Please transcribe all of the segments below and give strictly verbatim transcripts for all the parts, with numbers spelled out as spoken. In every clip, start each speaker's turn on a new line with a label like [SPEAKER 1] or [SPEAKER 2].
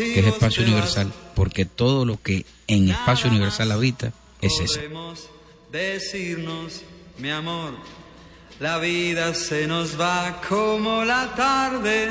[SPEAKER 1] que es espacio universal, porque todo lo que en espacio universal habita es ese.
[SPEAKER 2] Podemos decirnos, mi amor, la vida se nos va como la tarde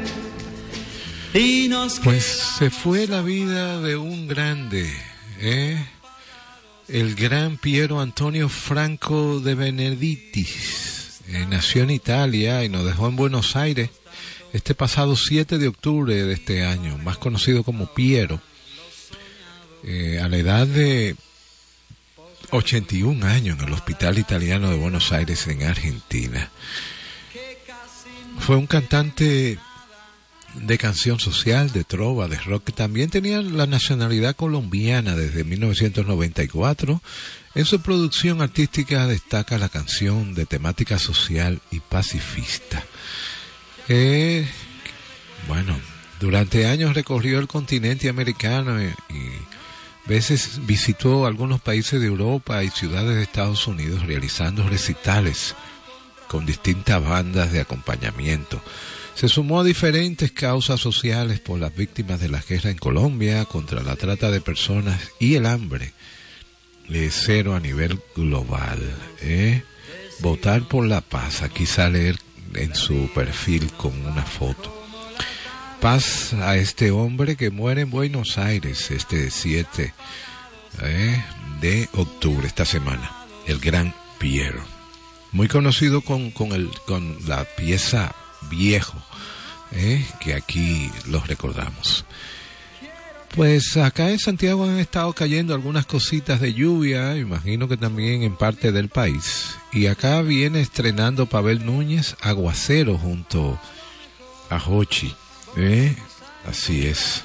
[SPEAKER 2] y nos
[SPEAKER 3] Pues se fue la vida de un grande, ¿eh? El gran Piero Antonio Franco de Benedictis. Eh, nació en Italia y nos dejó en Buenos Aires este pasado siete de octubre de este año, más conocido como Piero, eh, a la edad de ochenta y un años en el Hospital Italiano de Buenos Aires en Argentina. Fue un cantante de canción social, de trova, de rock, que también tenía la nacionalidad colombiana desde mil novecientos noventa y cuatro. En su producción artística destaca la canción de temática social y pacifista. Eh, bueno, durante años recorrió el continente americano y, y veces visitó algunos países de Europa y ciudades de Estados Unidos realizando recitales con distintas bandas de acompañamiento. Se sumó a diferentes causas sociales por las víctimas de la guerra en Colombia, contra la trata de personas y el hambre. Eh, cero a nivel global. ¿eh? Votar por la paz. Aquí sale él en su perfil con una foto. Paz a este hombre que muere en Buenos Aires este siete eh, de octubre, esta semana. El gran Piero. Muy conocido con, con, el, con la pieza Viejo, eh, que aquí los recordamos. Pues acá en Santiago han estado cayendo algunas cositas de lluvia, imagino que también en parte del país. Y acá viene estrenando Pavel Núñez Aguacero junto a Jochi. ¿eh? Así es.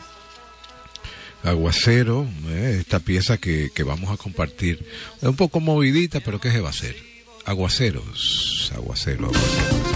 [SPEAKER 3] Aguacero, ¿eh? esta pieza que, que vamos a compartir. Es un poco movidita, pero ¿qué se va a hacer? Aguaceros, aguacero, aguacero.